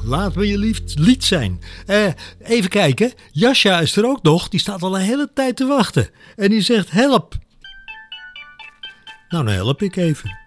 laat me je lied zijn. Even kijken, Jasja is er ook nog. Die staat al een hele tijd te wachten. En die zegt help. Nou, dan help ik even.